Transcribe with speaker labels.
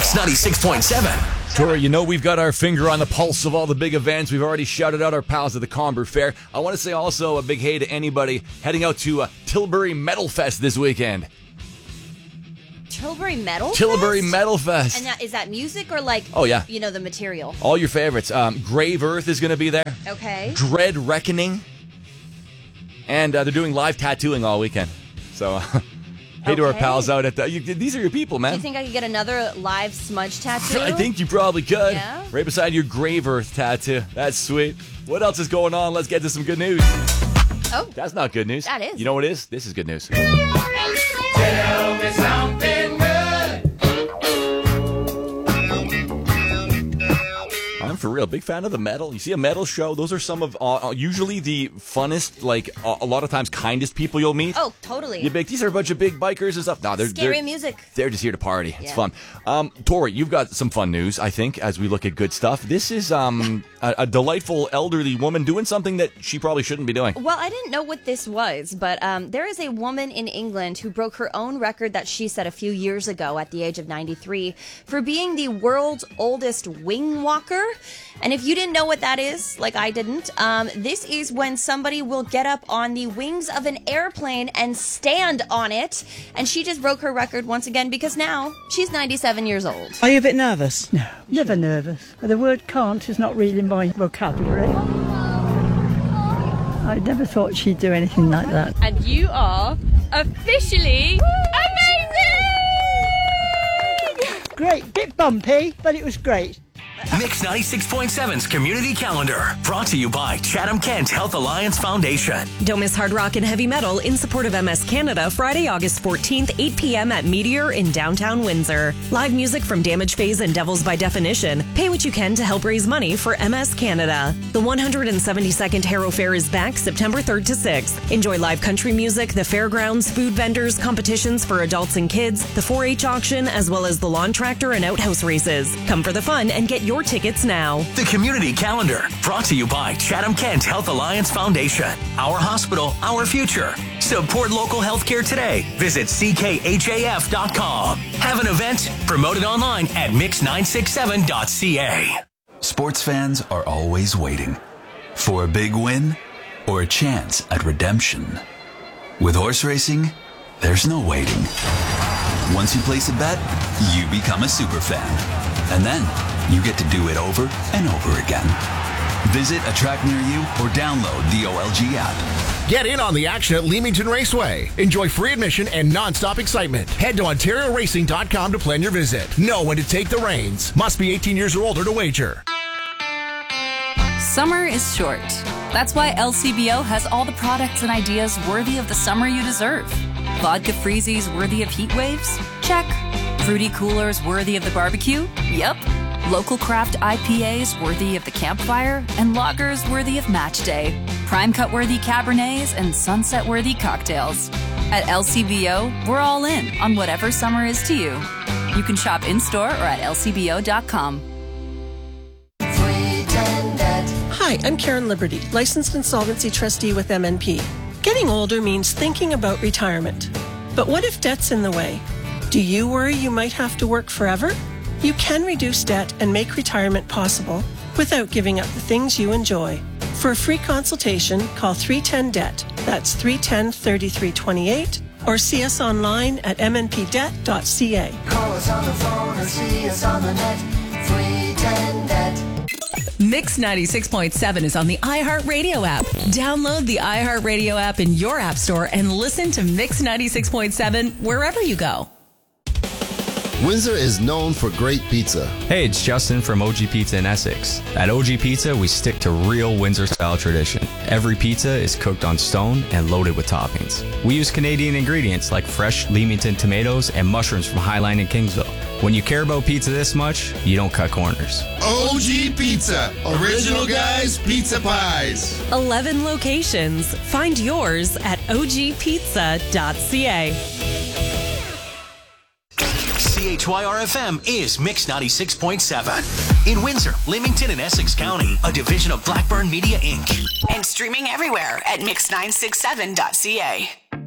Speaker 1: Mix 96.7.
Speaker 2: Tori, you know we've got our finger on the pulse of all the big events. We've already shouted out our pals at the Comber Fair. I want to say also a big hey to anybody heading out to Tilbury Metal Fest this weekend.
Speaker 3: Tilbury Metal Fest?
Speaker 2: Tilbury Metal Fest.
Speaker 3: And is that music or like,
Speaker 2: oh, yeah,
Speaker 3: you know, the material?
Speaker 2: All your favorites. Grave Earth is going to be there.
Speaker 3: Okay.
Speaker 2: Dread Reckoning. And they're doing live tattooing all weekend. So... Hey to our pals out at the... these are your people, man.
Speaker 3: Do you think I could get another live smudge tattoo?
Speaker 2: I think you probably could.
Speaker 3: Yeah?
Speaker 2: Right beside your Grave Earth tattoo. That's sweet. What else is going on? Let's get to some good news.
Speaker 3: Oh.
Speaker 2: That's not good news.
Speaker 3: That is.
Speaker 2: You know what it is? This is good news.
Speaker 4: Tell me something good.
Speaker 2: I'm for real. Big fan of the metal. You see a metal show, those are some of usually the funnest, like a lot of times kindest people you'll meet.
Speaker 3: Oh, totally.
Speaker 2: These are a bunch of big bikers and stuff. No, they're
Speaker 3: scary music.
Speaker 2: They're just here to party.
Speaker 3: Yeah.
Speaker 2: It's fun. Tori, you've got some fun news, I think, as we look at good stuff. This is a delightful elderly woman doing something that she probably shouldn't be doing.
Speaker 3: Well, I didn't know what this was, but there is a woman in England who broke her own record that she set a few years ago at the age of 93 for being the world's oldest wing walker. And if you didn't know what that is, like I didn't, this is when somebody will get up on the wings of an airplane and stand on it. And she just broke her record once again because now she's 97 years old.
Speaker 5: Are you a bit nervous?
Speaker 6: No, never nervous. The word can't is not really my vocabulary. I never thought she'd do anything like that.
Speaker 7: And you are officially amazing!
Speaker 6: Great, bit bumpy, but it was great.
Speaker 1: Mix 96.7's Community Calendar, brought to you by Chatham-Kent Health Alliance Foundation.
Speaker 8: Don't miss hard rock and heavy metal in support of MS Canada, Friday, August 14th, 8 p.m. at Meteor in downtown Windsor. Live music from Damage Phase and Devils by Definition. Pay what you can to help raise money for MS Canada. The 172nd Harrow Fair is back September 3rd to 6th. Enjoy live country music, the fairgrounds, food vendors, competitions for adults and kids, the 4-H auction, as well as the lawn tractor and outhouse races. Come for the fun and get your tickets now.
Speaker 1: The Community Calendar, brought to you by Chatham-Kent Health Alliance Foundation. Our hospital, our future. Support local healthcare today. Visit ckhaf.com. Have an event? Promote it online at mix967.ca.
Speaker 9: Sports fans are always waiting for a big win or a chance at redemption. With horse racing, there's no waiting. Once you place a bet, you become a super fan. And then you get to do it over and over again. Visit a track near you or download the OLG app.
Speaker 10: Get in on the action at Leamington Raceway. Enjoy free admission and non-stop excitement. Head to OntarioRacing.com to plan your visit. Know when to take the reins. Must be 18 years or older to wager.
Speaker 11: Summer is short. That's why LCBO has all the products and ideas worthy of the summer you deserve. Vodka freezies worthy of heat waves? Check. Fruity coolers worthy of the barbecue? Yep. Local craft IPAs worthy of the campfire, and lagers worthy of match day. Prime cut worthy Cabernets and sunset worthy cocktails. At LCBO, we're all in on whatever summer is to you. You can shop in-store or at lcbo.com.
Speaker 12: Hi, I'm Karen Liberty, licensed insolvency trustee with MNP. Getting older means thinking about retirement. But what if debt's in the way? Do you worry you might have to work forever? You can reduce debt and make retirement possible without giving up the things you enjoy. For a free consultation, call 310-DEBT. That's 310-3328. Or see us online at mnpdebt.ca.
Speaker 4: Call us on the phone or see us on the net. 310-DEBT.
Speaker 8: Mix 96.7 is on the iHeartRadio app. Download the iHeartRadio app in your app store and listen to Mix 96.7 wherever you go.
Speaker 13: Windsor is known for great pizza.
Speaker 14: Hey, it's Justin from OG Pizza in Essex. At OG Pizza, we stick to real Windsor-style tradition. Every pizza is cooked on stone and loaded with toppings. We use Canadian ingredients like fresh Leamington tomatoes and mushrooms from Highline and Kingsville. When you care about pizza this much, you don't cut corners.
Speaker 13: OG Pizza. Original guys, pizza pies.
Speaker 8: 11 locations. Find yours at ogpizza.ca.
Speaker 1: CHYR-FM is Mix 96.7. In Windsor, Leamington, and Essex County, a division of Blackburn Media, Inc.
Speaker 15: And streaming everywhere at mix967.ca.